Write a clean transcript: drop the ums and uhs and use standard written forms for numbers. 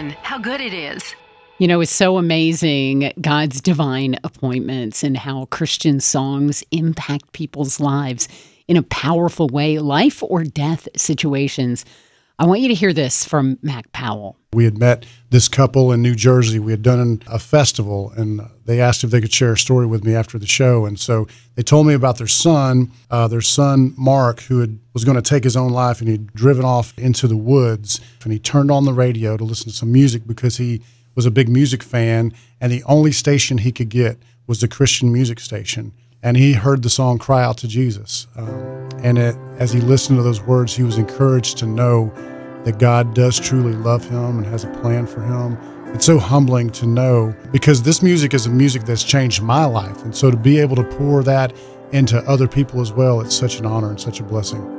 Listen how good it is. You know, it's so amazing, God's divine appointments and how Christian songs impact people's lives in a powerful way, life or death situations. I want you to hear this from Mac Powell. We had met this couple in New Jersey. We had done a festival, and they asked if they could share a story with me after the show. And so they told me about their son Mark, who was going to take his own life, and he'd driven off into the woods, and he turned on the radio to listen to some music because he was a big music fan, and the only station he could get was the Christian music station. And he heard the song Cry Out to Jesus. As he listened to those words, he was encouraged to know that God does truly love him and has a plan for him. It's so humbling to know, because this music is a music that's changed my life. And so to be able to pour that into other people as well, it's such an honor and such a blessing.